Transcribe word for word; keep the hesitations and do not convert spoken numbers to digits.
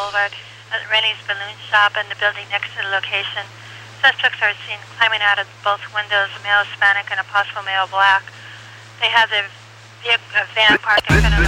Boulevard at Rennie's Balloon Shop and the building next to the location. Suspects are seen climbing out of both windows, a male Hispanic and a possible male black. They have their vehicle, a van parked in front of the